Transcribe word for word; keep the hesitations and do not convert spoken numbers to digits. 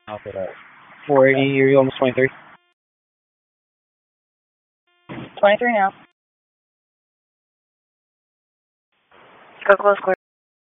After that. four eighty, you're almost twenty-three. twenty-three now. Go close, clear.